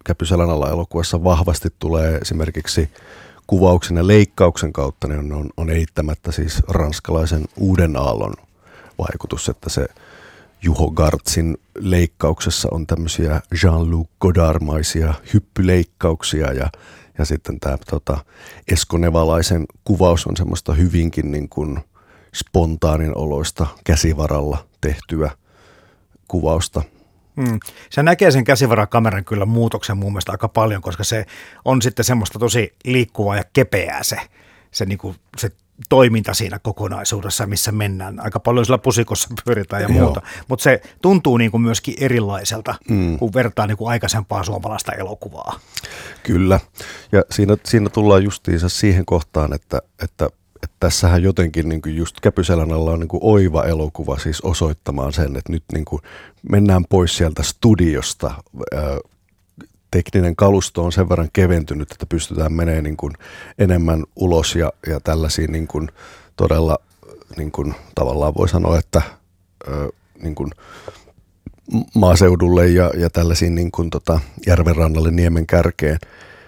Käpyselän alla -elokuvassa vahvasti tulee esimerkiksi kuvauksen ja leikkauksen kautta, niin on eittämättä siis ranskalaisen uuden aallon vaikutus, että se Juho Gartzin leikkauksessa on tämmöisiä Jean-Luc Godard-maisia hyppyleikkauksia ja sitten tämä Esko Nevalaisen kuvaus on semmoista hyvinkin niin kuin spontaanin oloista käsivaralla tehtyä kuvausta. Se näkee sen käsivarakameran kyllä muutoksen mun mielestä aika paljon, koska se on sitten semmoista tosi liikkuvaa ja kepeää se toiminta siinä kokonaisuudessa, missä mennään. Aika paljon sillä pusikossa pyöritään ja muuta, mutta se tuntuu niin kuin myöskin erilaiselta, kun vertaa niin kuin aikaisempaa suomalaista elokuvaa. Kyllä, ja siinä tullaan justiinsa siihen kohtaan, että tässähän jotenkin niin kuin just Käpyselän alla on niin kuin oiva elokuva siis osoittamaan sen, että nyt niin kuin mennään pois sieltä studiosta. Tekninen kalusto on sen verran keventynyt, että pystytään menemään niin kuin enemmän ulos ja tällaisiin niin kuin todella niin kuin tavallaan voi sanoa, että niin kuin maaseudulle ja tällaisiin niin kuin järvenrannalle niemen kärkeen.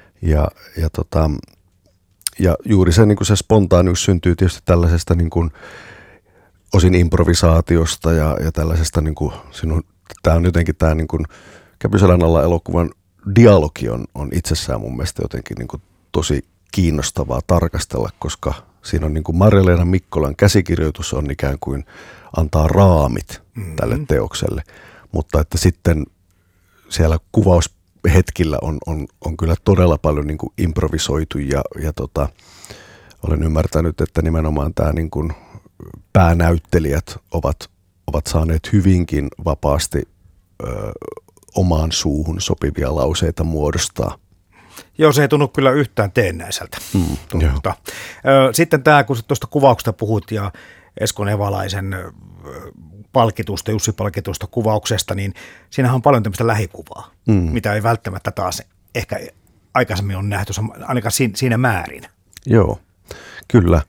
Ja juuri se, niin kuin se spontaanius syntyy tietysti tällaisesta niin kuin osin improvisaatiosta ja tällaisesta, niin kuin tämä on jotenkin tämä niin kuin Käpyselän alla -elokuvan dialogi on itsessään mun mielestä jotenkin niin kuin tosi kiinnostavaa tarkastella, koska siinä on niin kuin Marja-Leena Mikkolan käsikirjoitus on ikään kuin antaa raamit tälle teokselle, mutta että sitten siellä kuvaushetkillä on kyllä todella paljon niin kuin improvisoitu ja olen ymmärtänyt, että nimenomaan tämä niin kuin päänäyttelijät ovat saaneet hyvinkin vapaasti omaan suuhun sopivia lauseita muodostaa. Joo, se ei tunnu kyllä yhtään teennäiseltä. Sitten tämä, kun tuosta kuvauksesta puhut ja Esko Nevalaisen palkitusta, Jussi-palkitusta kuvauksesta, niin siinähän on paljon tämmöistä lähikuvaa, mitä ei välttämättä taas ehkä aikaisemmin on nähty, ainakaan siinä määrin. Joo, kyllä.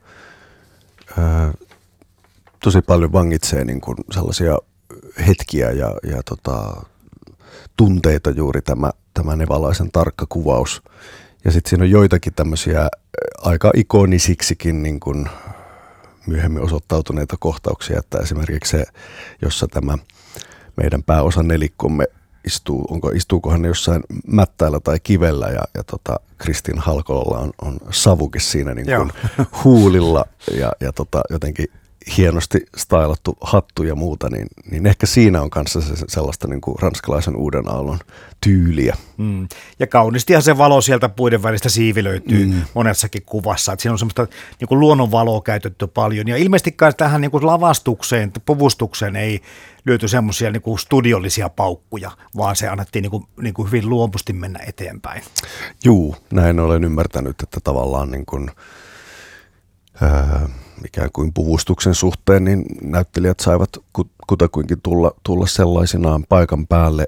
Tosi paljon vangitsee niin kuin sellaisia hetkiä ja tunteita juuri tämä Nevalaisen tarkka kuvaus. Ja sitten siinä on joitakin tämmöisiä aika ikonisiksikin niin kuin myöhemmin osoittautuneita kohtauksia, että esimerkiksi se, jossa tämä meidän pääosa nelikkomme istuukohan ne jossain mättäillä tai kivellä ja Kristin Halkolalla on savuke siinä niin kuin huulilla ja jotenkin hienosti stylattu hattu ja muuta, niin ehkä siinä on kanssa sellaista niin kuin ranskalaisen uuden aallon tyyliä. Ja kaunistihan se valo sieltä puiden välistä siivilöityy monessakin kuvassa. Että siinä on semmoista niin kuin luonnonvaloa käytetty paljon. Ja ilmeisesti tähän niin kuin lavastukseen, puvustukseen ei löyty semmoisia niin kuin studiollisia paukkuja, vaan se annettiin niin kuin hyvin luomusti mennä eteenpäin. Juu, näin olen ymmärtänyt, että tavallaan niin kuin ikään kuin puvustuksen suhteen, niin näyttelijät saivat kutakuinkin tulla sellaisinaan paikan päälle.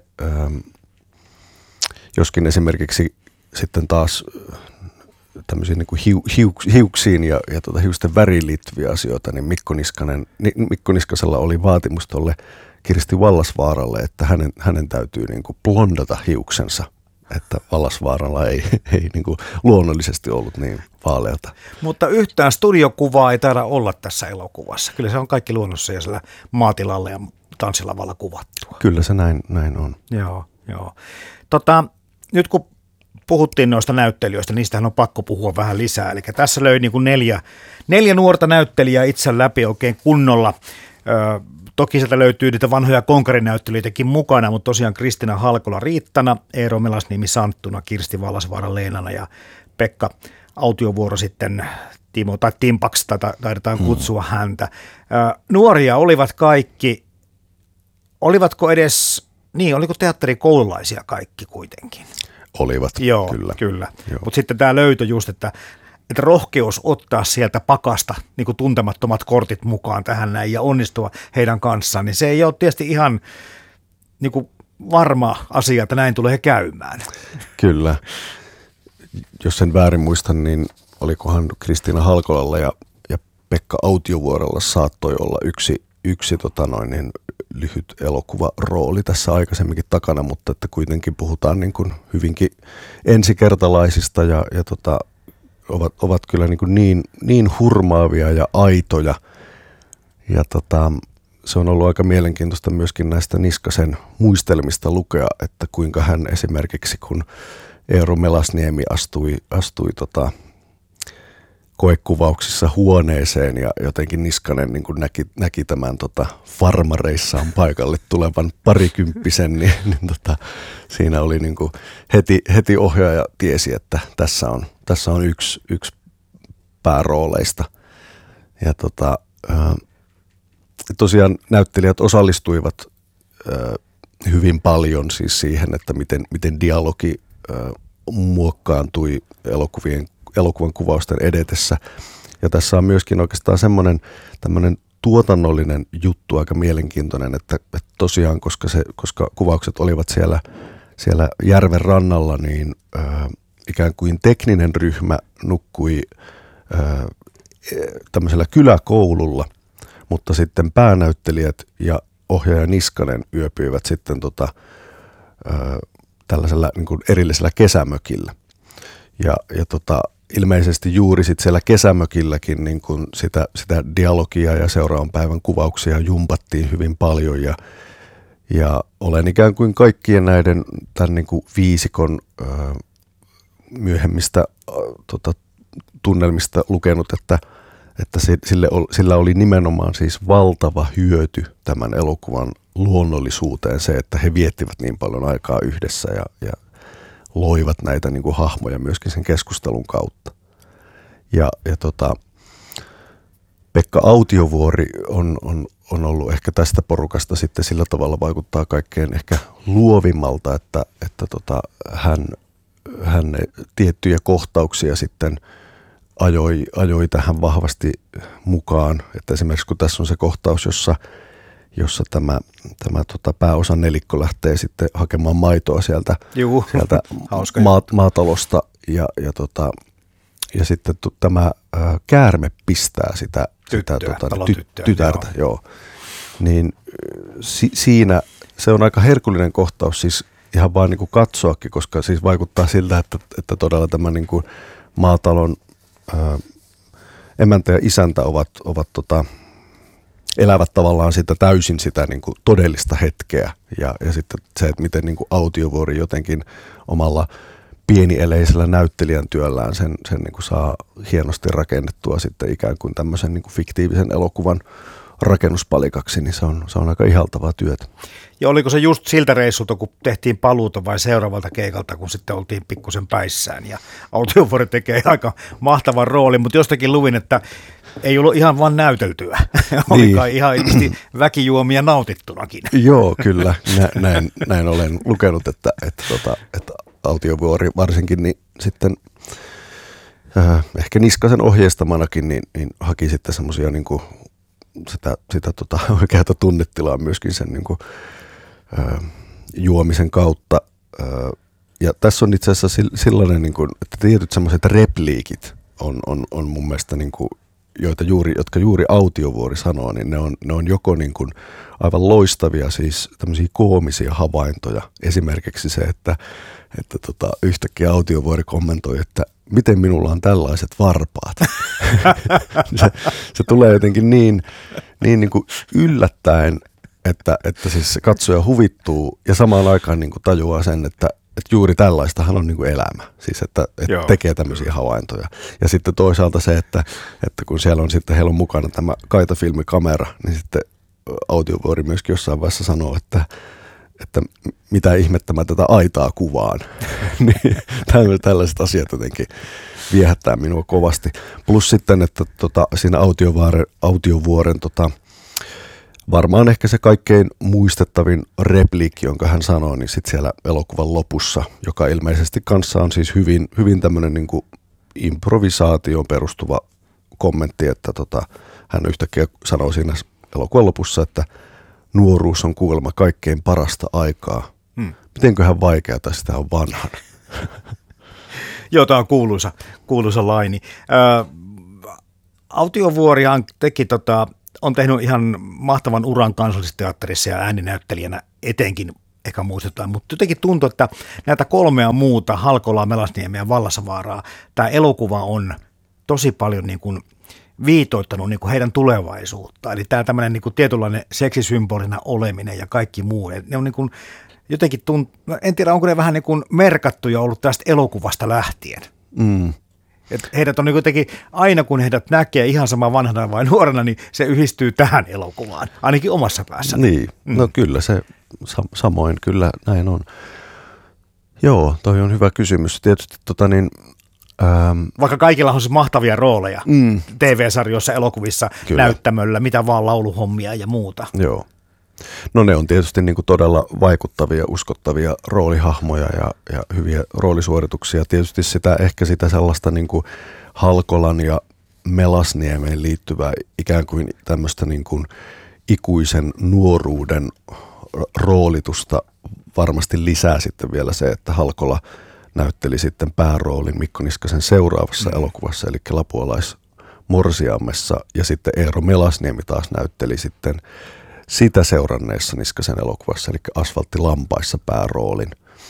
Joskin esimerkiksi sitten taas tämmöisiin niin kuin hiuksiin ja hiusten väriin liittyviä asioita, niin Mikko Niskasella oli vaatimus tuolle Kirsti Vallasvaaralle, että hänen täytyy niin kuin blondata hiuksensa, että Vallasvaaralla ei niin kuin luonnollisesti ollut niin vaalealta. Mutta yhtään studiokuvaa ei taida olla tässä elokuvassa. Kyllä se on kaikki luonnossa ja sillä maatilalla ja tanssilavalla kuvattua. Kyllä se näin on. Joo. Nyt kun puhuttiin noista näyttelijöistä, niistähän on pakko puhua vähän lisää. Eli tässä löi niin kuin neljä nuorta näyttelijää itse läpi oikein kunnolla. Toki sieltä löytyy niitä vanhoja konkarinäyttelijöitäkin mukana, mutta tosiaan Kristiina Halkola Riittana, Eero Melasniemi Santtuna, Kirsti Vallasvaara Leenana ja Pekka Autiovuoro sitten Timo tai Timpaksi taidetaan kutsua häntä. Nuoria olivat kaikki, olivatko edes, oliko teatterikoululaisia kaikki kuitenkin? Olivat, joo, kyllä. Mutta sitten tämä löytö just, että rohkeus ottaa sieltä pakasta niin kuin tuntemattomat kortit mukaan tähän näin ja onnistua heidän kanssaan, niin se ei ole tietysti ihan niin kuin varma asia, että näin tulee käymään. Kyllä. Jos sen väärin muistan, niin olikohan Kristiina Halkolalla ja Pekka Autiovuorolla saattoi olla yksi lyhyt elokuvarooli tässä aikaisemminkin takana, mutta että kuitenkin puhutaan niin kuin hyvinkin ensikertalaisista ja ovat kyllä niin hurmaavia ja aitoja. Ja se on ollut aika mielenkiintoista myöskin näistä Niskasen muistelmista lukea, että kuinka hän esimerkiksi, kun Eero Melasniemi astui koekuvauksissa huoneeseen ja jotenkin Niskanen niin kuin näki tämän farmareissaan paikalle tulevan parikymppisen, niin siinä oli niin kuin heti ohjaaja tiesi, että tässä on yksi päärooleista. Ja tosiaan näyttelijät osallistuivat hyvin paljon siis siihen, että miten dialogi muokkaantui elokuvan kuvausten edetessä. Ja tässä on myöskin oikeastaan tämmöinen tuotannollinen juttu aika mielenkiintoinen, että tosiaan, koska kuvaukset olivat siellä järven rannalla, niin ikään kuin tekninen ryhmä nukkui tämmöisellä kyläkoululla, mutta sitten päänäyttelijät ja ohjaaja Niskanen yöpyivät sitten tällaisella niin kuin erillisellä kesämökillä. Ja ilmeisesti juuri sitten siellä kesämökilläkin niin kuin sitä dialogia ja seuraavan päivän kuvauksia jumpattiin hyvin paljon ja olen ikään kuin kaikkien näiden tämän niin kuin viisikon myöhemmistä tunnelmista lukenut, että sillä oli nimenomaan siis valtava hyöty tämän elokuvan luonnollisuuteen se, että he viettivät niin paljon aikaa yhdessä ja loivat näitä niin kuin hahmoja myöskin sen keskustelun kautta. Ja Pekka Autiovuori on ollut ehkä tästä porukasta sitten sillä tavalla vaikuttaa kaikkein ehkä luovimmalta, että hän tiettyjä kohtauksia sitten ajoi tähän vahvasti mukaan. Että esimerkiksi kun tässä on se kohtaus, jossa tämä pääosan nelikko lähtee sitten hakemaan maitoa sieltä maatalosta ja sitten tämä käärme pistää sitä tytärtä. Joo. Niin siinä se on aika herkullinen kohtaus siis ihan vaan niin kuin katsoakin, koska siis vaikuttaa siltä, että todella tämä niin kuin maatalon emäntä ja isäntä ovat elävät tavallaan sitä täysin sitä niin kuin todellista hetkeä ja sitten se, että miten niin kuin Autiovuori jotenkin omalla pienieleisellä näyttelijän työllään sen niin kuin saa hienosti rakennettua sitten ikään kuin tämmöisen niin kuin fiktiivisen elokuvan rakennuspalikaksi, niin se on aika ihaltavaa työtä. Ja oliko se just siltä reissulta, kun tehtiin paluuta vai seuraavalta keikalta, kun sitten oltiin pikkusen päissään ja Autiovuori tekee aika mahtavan roolin, mutta jostakin luvin, että ei ollut ihan vaan näyteltyä, oli kai ihan väkijuomia nautittunakin. Joo, kyllä, näin olen lukenut, että Autiovuori varsinkin niin sitten ehkä Niskasen ohjeistamanakin niin haki sitten semmoisia niin kuin sitä oikeaa tunnetilaa myöskin sen niin kuin, juomisen kautta. Ja tässä on itse asiassa sellainen, niin kuin, että tietyt semmoiset repliikit on mun mielestä, niin kuin, jotka juuri Autiovuori sanoo, niin ne on joko niin kuin aivan loistavia, siis tämmöisiä koomisia havaintoja. Esimerkiksi se, että yhtäkkiä Autiovuori kommentoi, että miten minulla on tällaiset varpaat. se tulee jotenkin niin kuin yllättäen, että siis se katsoja huvittuu ja samaan aikaan niin kuin tajuaa sen, että juuri tällaistahan on niin kuin elämä. Siis että tekee tämmöisiä havaintoja. Ja sitten toisaalta se, että kun siellä on sitten heillä on mukana tämä kaitafilmikamera, niin sitten Autiovuori myöskin jossain vaiheessa sanoo, että mitä ihmettä mä tätä aitaa kuvaan. Niin, tällaiset asiat jotenkin viehättää minua kovasti. Plus sitten, että siinä Autiovuoren varmaan ehkä se kaikkein muistettavin repliikki, jonka hän sanoo, niin sitten siellä elokuvan lopussa, joka ilmeisesti kanssa on siis hyvin tämmöinen niin kuin improvisaatioon perustuva kommentti, että hän yhtäkkiä sanoo siinä elokuvan lopussa, että nuoruus on kuulemma kaikkein parasta aikaa. Mitenköhän vaikeata sitä on vanhan? Joo, tämä on kuuluisa laini. Autiovuorihan teki on tehnyt ihan mahtavan uran Kansallisteatterissa ja ääninäyttelijänä etenkin ehkä muistetaan, mutta jotenkin tuntuu, että näitä kolmea muuta, Halkolaa, Melasniemeä ja Vallasavaaraa, tämä elokuva on tosi paljon niin kuin viitoittanut niin kuin heidän tulevaisuutta. Eli tämä tämmöinen niin kuin tietynlainen seksisymbolina oleminen ja kaikki muu. Ne on niin kuin jotenkin, en tiedä onko ne vähän niin kuin merkattuja ollut tästä elokuvasta lähtien. Et heidät on niin jotenkin, aina kun heidät näkee ihan sama vanhana vai nuorena, niin se yhdistyy tähän elokuvaan, ainakin omassa päässä. Niin, no kyllä se samoin, kyllä näin on. Joo, toi on hyvä kysymys. Tietysti vaikka kaikilla on siis mahtavia rooleja TV-sarjoissa, elokuvissa, kyllä, näyttämöllä, mitä vaan lauluhommia ja muuta. Joo. No ne on tietysti niin kuin todella vaikuttavia, uskottavia roolihahmoja ja hyviä roolisuorituksia. Tietysti ehkä sitä sellaista niin kuin Halkolan ja Melasniemeen liittyvää ikään kuin tämmöistä niin kuin ikuisen nuoruuden roolitusta varmasti lisää sitten vielä se, että Halkola näytteli sitten pääroolin Mikko Niskasen seuraavassa elokuvassa, eli Lapualaismorsiammessa, ja sitten Eero Melasniemi taas näytteli sitten sitä seuranneessa Niskasen elokuvassa, eli Asfalttilampaissa pääroolin.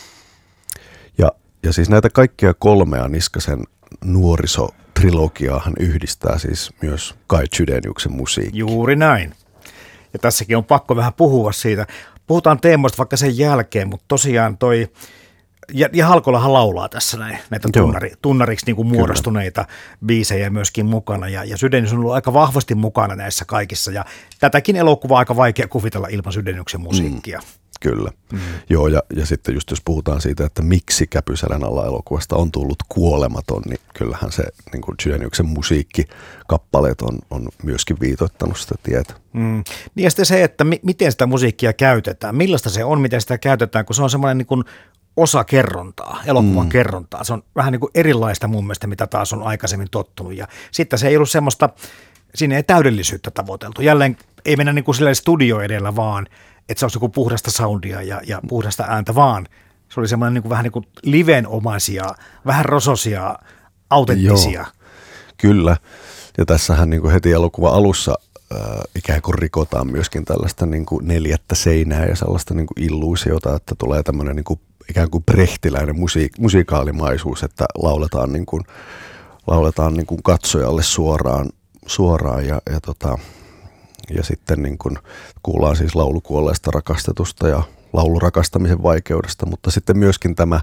Ja siis näitä kaikkia kolmea Niskasen nuorisotrilogiaahan yhdistää siis myös Kai Chydeniuksen musiikki. Juuri näin. Ja tässäkin on pakko vähän puhua siitä. Puhutaan teemoista vaikka sen jälkeen, mutta tosiaan ja Halkolahan laulaa tässä näitä tunnariksi niin kuin muodostuneita biisejä myöskin mukana. Ja Chydenius on ollut aika vahvasti mukana näissä kaikissa. Ja tätäkin elokuvaa aika vaikea kuvitella ilman Chydeniuksen musiikkia. Kyllä. Joo, ja sitten just jos puhutaan siitä, että miksi Käpyselän alla -elokuvasta on tullut kuolematon, niin kyllähän se niin kuin Chydeniuksen musiikkikappaleet on myöskin viitoittanut sitä tietä. Niin ja sitten se, että miten sitä musiikkia käytetään, millaista se on, miten sitä käytetään, kun se on semmoinen niin kuin osa kerrontaa, elokuvan kerrontaa. Se on vähän niin kuin erilaista mun mielestä, mitä taas on aikaisemmin tottunut. Ja sitten se ei ollut semmoista, siinä ei täydellisyyttä tavoiteltu. Jälleen ei mennä niin kuin silleen studio edellä vaan, että se olisi joku puhdasta soundia ja puhdasta ääntä, vaan se oli semmoinen niin kuin vähän niin kuin livenomaisia, vähän rososia, autenttisia. Joo, kyllä. Ja tässähän niin kuin heti elokuvan alussa ikään kuin rikotaan myöskin tällaista niin kuin neljättä seinää ja sellaista niin kuin illuusiota, että tulee tämmöinen niin kuin ikään kuin brehtiläinen musikaalimaisuus, että lauletaan niin kuin katsojalle suoraan ja sitten niin kuin kuullaan siis laulu kuolleesta rakastetusta ja laulu rakastamisen vaikeudesta, mutta sitten myöskin tämä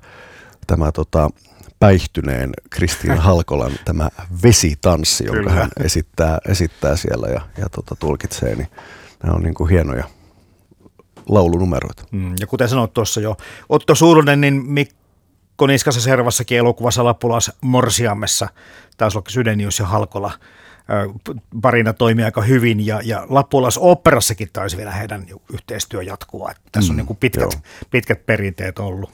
päihtyneen Kristiina Halkolan tämä vesitanssi, jonka hän esittää siellä ja tulkitsee, niin nämä on niin kuin hienoja laulunumeroita. Ja kuten sanoit tuossa jo, Otto Suurunen, niin Mikko Niskasen seuraavassakin elokuvassa Lapualaismorsiammessa taisi olla Chydenius ja Halkola parina toimii aika hyvin, ja Lapualaisoopperassakin taisi vielä heidän yhteistyö jatkua. Tässä on niin kuin pitkät perinteet ollut.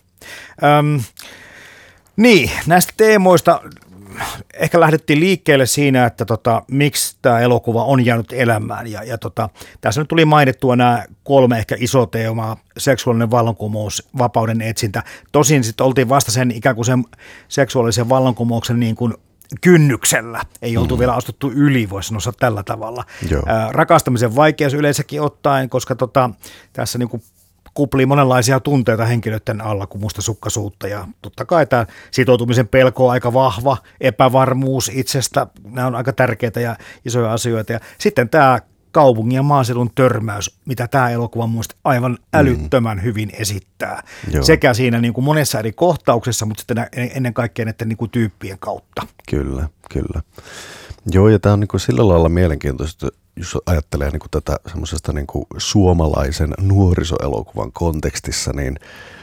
Niin, näistä teemoista ehkä lähdettiin liikkeelle siinä, että miksi tämä elokuva on jäänyt elämään. Tässä nyt tuli mainittua nämä 3 ehkä iso teemaa: seksuaalinen vallankumous, vapauden etsintä. Tosin sitten oltiin vasta sen ikään kuin sen seksuaalisen vallankumouksen niin kuin kynnyksellä. Ei oltu vielä astuttu yli, voisi sanoa tällä tavalla. Rakastamisen vaikeus yleensäkin ottaen, koska tässä niin kuin kuplii monenlaisia tunteita henkilöiden alla kuin mustasukkaisuutta, ja totta kai tämä sitoutumisen pelko on aika vahva, epävarmuus itsestä, nämä on aika tärkeitä ja isoja asioita, ja sitten tämä kaupungin ja maaseudun törmäys, mitä tämä elokuva muista aivan älyttömän hyvin esittää, sekä siinä niin kuin monessa eri kohtauksessa, mutta sitten ennen kaikkea näiden niin kuin tyyppien kautta. Kyllä. Joo, ja tämä on niin kuin sillä lailla mielenkiintoista, jos ajattelee niin kuin tätä semmoisesta niin kuin suomalaisen nuorisoelokuvan kontekstissa, niin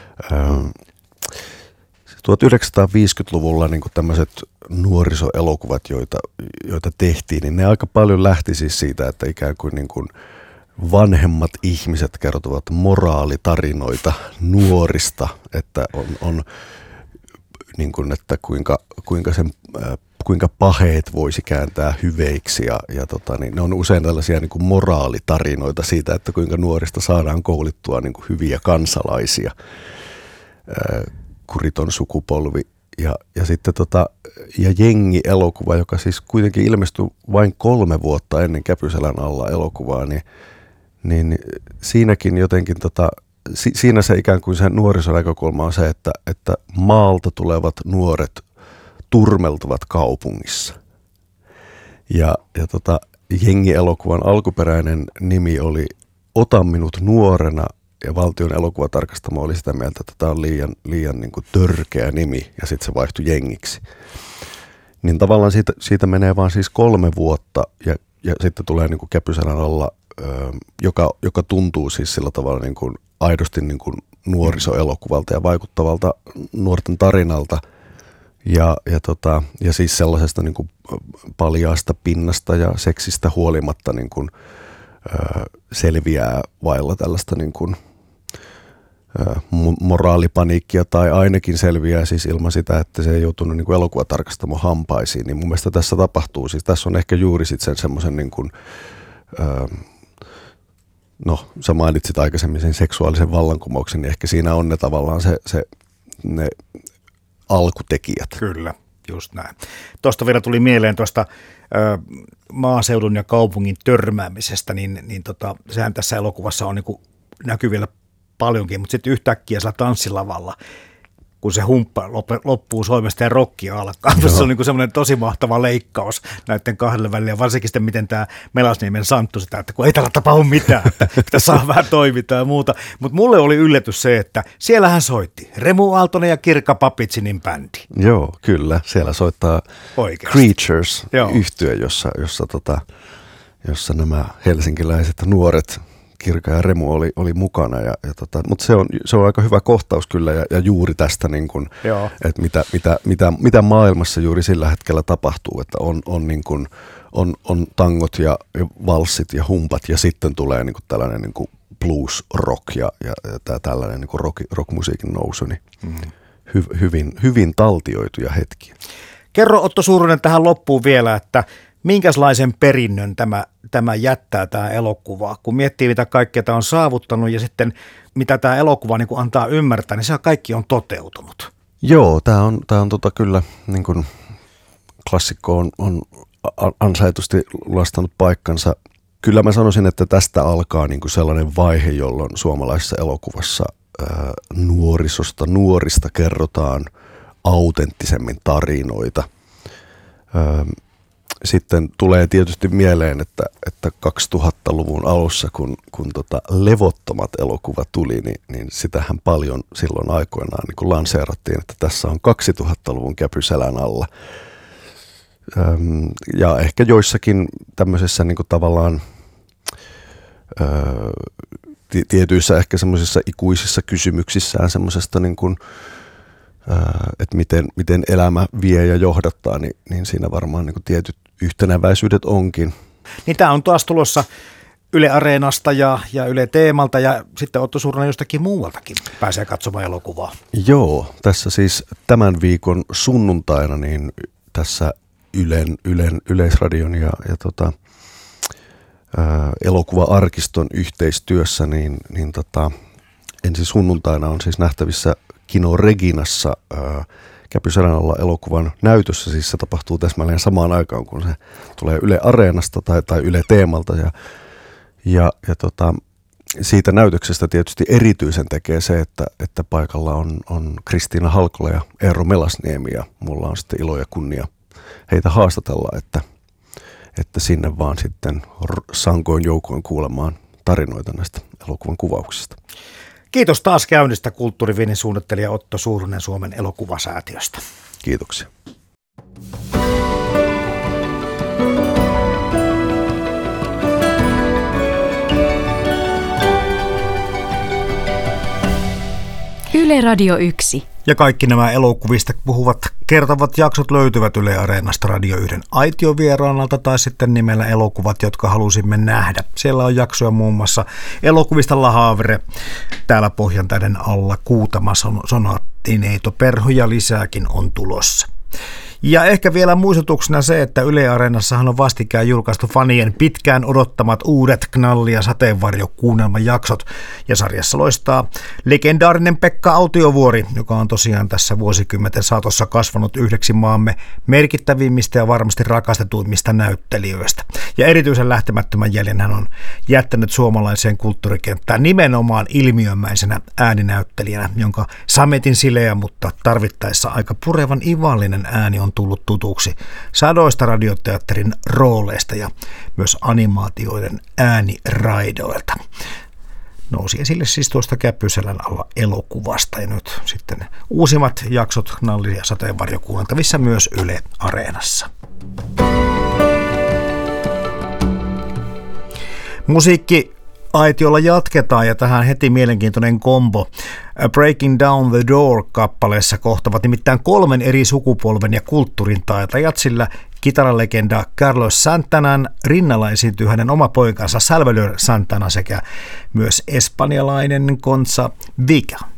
1950-luvulla niin kuin tämmöiset nuorisoelokuvat, joita tehtiin, niin ne aika paljon lähti siis siitä, että ikään kuin, vanhemmat ihmiset kertovat moraalitarinoita nuorista, että on niin kuin, että kuinka paheet voisi kääntää hyveiksi ja ne on usein tällaisia niin kuin moraalitarinoita siitä, että kuinka nuorista saadaan koulittua niin kuin hyviä kansalaisia. Kuriton sukupolvi Ja sitten ja Jengi-elokuva, joka siis kuitenkin ilmestyi vain 3 vuotta ennen Käpyselän alla elokuvaa, niin siinäkin jotenkin siinä se ikään kuin se nuorisonäkökulma on se, että maalta tulevat nuoret turmeltuvat kaupungissa. Ja Jengi-elokuvan alkuperäinen nimi oli Ota minut nuorena, ja Valtion elokuvatarkastamo oli sitä mieltä, että tämä on liian niin kuin törkeä nimi, ja sitten se vaihtui Jengiksi. Niin tavallaan siitä menee vaan siis 3 vuotta, ja sitten tulee niin kuin Käpyselän alla, joka tuntuu siis sillä tavalla niin kuin aidosti niin kuin nuorisoelokuvalta ja vaikuttavalta nuorten tarinalta, ja siis sellaisesta niin kuin paljaasta pinnasta ja seksistä huolimatta niin kuin, selviää vailla tällaista niin kuin, moraalipaniikkia, tai ainakin selviää siis ilman sitä, että se ei joutunut niin kuin elokuvatarkastamon hampaisiin. Niin mun mielestä tässä tapahtuu, siis tässä on ehkä juuri sitten sen semmoisen niin kuin, sä mainitsit aikaisemmin sen seksuaalisen vallankumouksen, niin ehkä siinä on ne tavallaan ne alkutekijät. Kyllä, just näin. Tuosta vielä tuli mieleen tuosta maaseudun ja kaupungin törmäämisestä, niin sehän tässä elokuvassa on niin kuin näkyvillä paljonkin, mutta sitten yhtäkkiä sillä tanssilavalla, kun se humppa loppuu soimesta ja rokki alkaa. Se on niin kuin semmoinen tosi mahtava leikkaus näiden kahdelle välillä, ja varsinkin sitten, miten tämä Melasniemen Santtu sitä, että kun ei tällä tapahdu mitään, että saa vähän toimintaa ja muuta. Mutta mulle oli yllätys se, että siellähän soitti Remu Aaltonen ja Kirkka Papitsinin bändi. Joo, kyllä. Siellä soittaa oikeasti Creatures-yhtye, jossa nämä helsinkiläiset nuoret Kirka ja Remu oli mukana, mutta se on aika hyvä kohtaus kyllä, ja juuri tästä, niin kun, että mitä maailmassa juuri sillä hetkellä tapahtuu, että on tangot ja valssit ja humpat, ja sitten tulee niin kuin tällainen niin kuin blues rock ja tällainen niin kuin rockmusiikin nousu, niin hyvin taltioituja hetkiä. Kerro, Otto Suurunen, tähän loppuun vielä, että minkälaisen perinnön tämä jättää, tämä elokuva, kun miettii, mitä kaikkea tämä on saavuttanut, ja sitten mitä tämä elokuva niin kuin antaa ymmärtää, niin se kaikki on toteutunut. Joo, tämä on kyllä, niin kuin klassikko on ansaitusti lunastanut paikkansa. Kyllä mä sanoisin, että tästä alkaa niin kuin sellainen vaihe, jolloin suomalaisessa elokuvassa nuorista kerrotaan autenttisemmin tarinoita. Sitten tulee tietysti mieleen, että 2000-luvun alussa, kun Levottomat elokuva tuli, niin sitähän paljon silloin aikoinaan niin kuin lanseerattiin, että tässä on 2000-luvun Käpyselän alla. Ja ehkä joissakin tämmöisessä niin kuin tavallaan tietyissä ehkä semmoisissa ikuisissa kysymyksissään semmoisesta niin kuin, että miten elämä vie ja johdattaa, niin siinä varmaan niin kuin tietyt yhtenäväisyydet onkin. Niin tämä on taas tulossa Yle Areenasta ja Yle Teemalta, ja sitten Otto Suurunen jostakin muualtakin pääsee katsomaan elokuvaa. Joo, tässä siis tämän viikon sunnuntaina niin tässä Ylen Yleisradion ja elokuva-arkiston yhteistyössä, niin ensi sunnuntaina on siis nähtävissä Kino Reginassa Käpyselän alla elokuvan näytössä. Siis se tapahtuu täsmälleen samaan aikaan, kun se tulee Yle Areenasta tai Yle Teemalta. Ja siitä näytöksestä tietysti erityisen tekee se, että paikalla on Kristiina Halkola ja Eero Melasniemi, ja mulla on sitten ilo ja kunnia heitä haastatella, että sinne vaan sitten sankoin joukoin kuulemaan tarinoita näistä elokuvan kuvauksista. Kiitos taas käynnistä kulttuuriviinin suunnittelija Otto Suurunen Suomen elokuvasäätiöstä. Kiitoksia. Yle Radio 1. Ja kaikki nämä elokuvista puhuvat kertovat jaksot löytyvät Yle Areenasta Radio 1 aitiovieraanalta tai sitten nimellä elokuvat, jotka halusimme nähdä. Siellä on jaksoja muun muassa elokuvista La Havre, täällä Pohjantähden alla, Kuutama, Sonaatti, Neito Perho ja lisääkin on tulossa. Ja ehkä vielä muistutuksena se, että Yle Areenassahan on vastikään julkaistu fanien pitkään odottamat uudet Knalli- ja sateenvarjokuunnelman jaksot. Ja sarjassa loistaa legendaarinen Pekka Autiovuori, joka on tosiaan tässä vuosikymmenten saatossa kasvanut yhdeksi maamme merkittävimmistä ja varmasti rakastetuimmista näyttelijöistä. Ja erityisen lähtemättömän jäljen hän on jättänyt suomalaiseen kulttuurikenttään nimenomaan ilmiömäisenä ääninäyttelijänä, jonka sametin sileä, mutta tarvittaessa aika purevan ivallinen ääni on tullut tutuksi sadoista radioteatterin rooleista ja myös animaatioiden ääniraidoilta. Nousi esille siis tuosta Käpyselän alla -elokuvasta ja nyt sitten uusimmat jaksot Knalli- ja sateenvarjo kuunneltavissa myös Yle Areenassa. Musiikkiaitiolla jatketaan ja tähän heti mielenkiintoinen kombo. Breaking Down the Door-kappaleessa kohtavat nimittäin 3 eri sukupolven ja kulttuurin taitajat, sillä kitaralegenda Carlos Santanan rinnalla esiintyy hänen oma poikansa Salvador Santana sekä myös espanjalainen Concha Viga.